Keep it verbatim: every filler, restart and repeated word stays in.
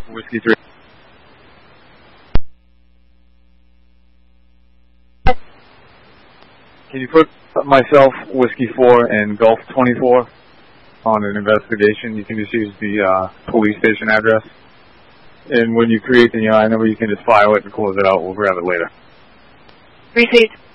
Whiskey three. Can you put myself, Whiskey four, and Gulf twenty-four on an investigation? You can just use the uh, police station address. And when you create the I number, you can just file it and close it out. We'll grab it later. Received.